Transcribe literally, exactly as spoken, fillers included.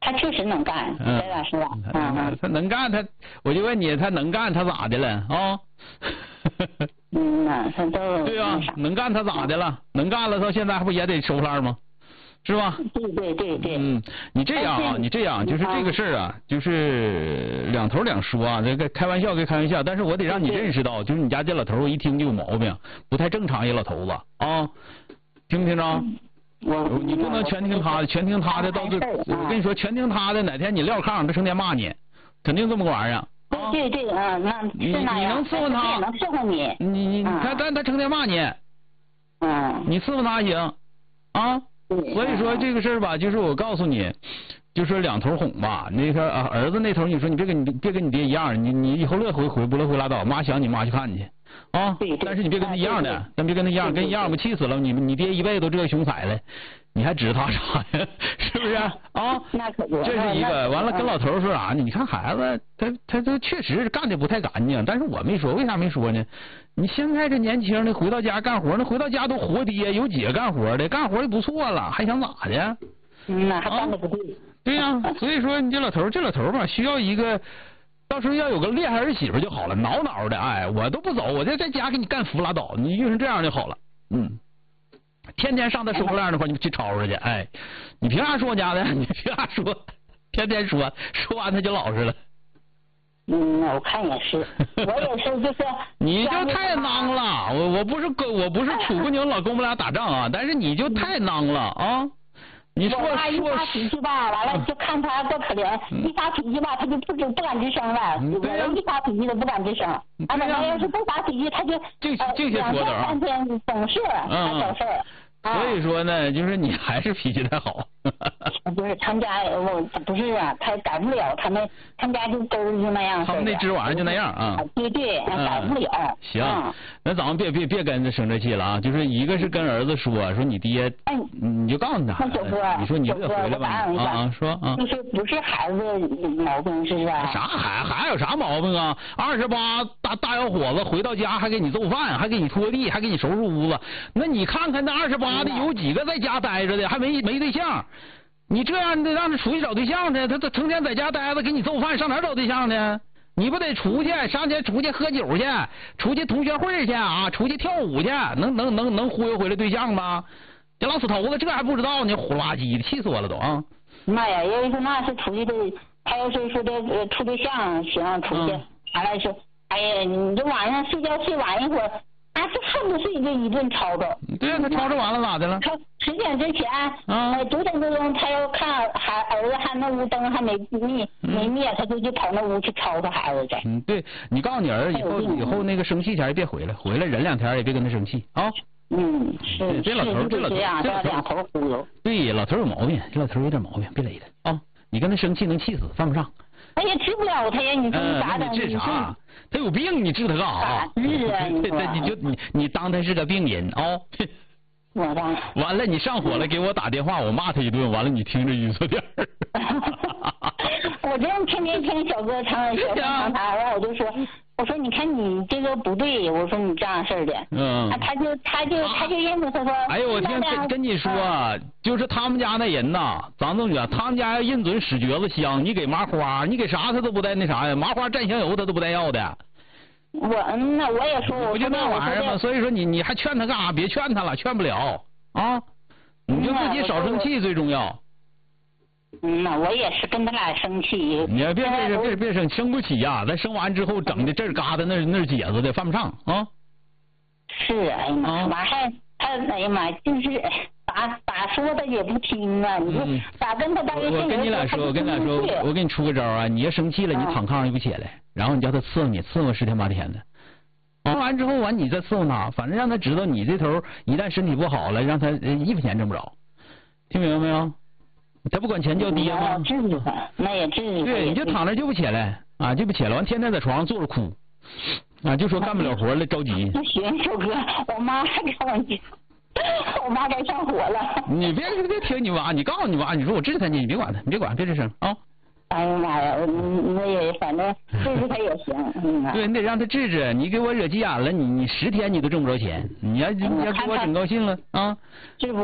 他确实能干， 嗯， 实话实话。 嗯嗯， 他能干，他我就问你，他能干，他咋的了啊？ 嗯呐，他都对啊，能干他咋的了？能干了，到现在还不也得收摊吗？是吧？ 对对对对。 嗯，你这样啊，你这样就是这个事儿啊，就是两头两说啊，这个开玩笑归开玩笑，但是我得让你认识到，就是你家这老头儿，我一听就有毛病，不太正常一老头子啊，听没听着？ 我你不能全听他的，全听他的，到最我跟你说，全听他的，哪天你撂炕，他成天骂你，肯定这么个玩意儿。 对对对，嗯，那你你能伺候他？ 能伺候你。 你你他他他成天骂你， 嗯， 你伺候他行啊？所以说这个事儿吧，就是我告诉你，就是两头哄吧。那个啊，儿子那头你说你别跟你别跟你爹一样，你你以后乐回回不乐回拉倒，妈想你妈去看去啊。但是你别跟他一样的，咱别跟他一样，跟一样不气死了。你你爹一辈子都这个凶色了，你还指他啥呀？是不是啊？ 那可不。 这是一个。完了跟老头说啥呢？你看孩子他他他确实干的不太干净，但是我没说，为啥没说呢？你现在这年轻的回到家干活，那回到家都活爹，有几个干活的，干活就不错了，还想咋的？ 嗯呐，还干的不对。 对呀，所以说你这老头这老头吧，需要一个，到时候要有个厉害儿媳妇就好了，挠挠的，哎，我都不走，我在在家给你干服拉倒，你遇上这样就好了，嗯。天天上他收破烂那块，你去吵吵去，哎，你凭啥说我家的？你凭啥说？天天说，说完他就老实了。 嗯，我看也是，我也是，就是你就太囊了。我我不是跟我不是楚不宁老跟我们俩打仗啊，但是你就太囊了啊！你说说一发脾气吧，完了就看他多可怜，一发脾气吧，他就不不敢吱声了， 对呀， 一发脾气都不敢吱声。啊，他要是不发脾气，他就净净些说的啊， 三天懂事，他找事儿。 所以说呢，就是你还是脾气太好。 不是他们家，我不是啊，他改不了，他们他们家就都是那样。 他们那支玩意儿就那样啊。 对对，改不了。 行，那咱们别别别跟他生这气了啊！就是一个是跟儿子说说你爹，你就告诉他，你说你得回来吧啊啊，说啊。 就是不是孩子毛病是不是？ 啥孩还有啥毛病啊？二十八大大小伙子回到家还给你做饭，还给你拖地，还给你收拾屋子。那你看看那二十八的有几个在家待着的，还没没对象？你这样得让他出去找对象去，他他成天在家待着给你做饭，上哪找对象呢？你不得出去上去出去喝酒去，出去同学会去啊，出去跳舞去，能能能能忽悠回来对象吗？这老死头子这还不知道呢，呼啦唧的，气死我了都啊！ 妈呀，要是那是出去的，他要是说的呃处对象行出去，完了是哎呀，你这晚上睡觉睡晚一会儿。啊，这恨不睡就一顿吵吵。 对呀，他吵吵完了咋的了？ 他十点之前，呃，九点多钟，他要看孩儿子还那屋灯还没灭没灭，他就去跑那屋去吵吵孩子去。 嗯，对，你告诉你儿子以后以后那个生气前也别回来，回来忍两天也别跟他生气啊。 嗯，是。 这老头这老头这两头忽悠。 对，老头有毛病，这老头有点毛病，别勒他啊！你跟他生气能气死，犯不上。 他也治不了他呀，你说你咋整？ 治啥？他有病，你治他干啥？ 治啊！ 你就你你当他是个病人啊！ 我当。 完了，你上火了，给我打电话，我骂他一顿。完了，你听着语速点儿。 我这天天听小哥唱小哥唱他，然后我就说。我说你看你这个不对，我说你这样式儿的，嗯，他就他就他就认为他说， 哎呦我听跟跟你说，就是他们家那人呐，张同学，他们家要认准使橛子香，你给麻花，你给啥他都不带那啥呀，麻花蘸香油他都不带要的。 我那我也说， 不就那玩意儿吗？所以说你你还劝他干啥？别劝他了，劝不了啊，你就自己少生气最重要。 嗯呐，我也是跟他俩生气。 你别别别别生，生不起呀！咱生完之后整的这儿疙瘩那那结子的，犯不上啊。 是，哎呀妈，完还他哎呀妈，就是咋咋说他也不听啊！你说咋跟他当？ 我跟你俩说，我跟你俩说，我给你出个招啊！你要生气了，你躺炕上就不起来，然后你叫他伺候你，伺候十天八天的。伺完之后完，你再伺候他，反正让他知道你这头一旦身体不好了，让他一分钱挣不着。听明白没有？他不管钱叫爹吗？ 治治他，那也治治。 对，你就躺着就不起来啊，就不起来，完天天在床上坐着哭，啊，就说干不了活了，着急。 那行，小哥，我妈还跟我讲，我妈该上火了。 你别别听你妈，你告诉你妈，你说我治他去，你别管他，你别管，别吱声啊。 哎呀妈呀，那也反正治治他也行。嗯、 对，你得让他治治，你给我惹急眼了，你你十天你都挣不着钱，你要你要给我整高兴了啊。 治不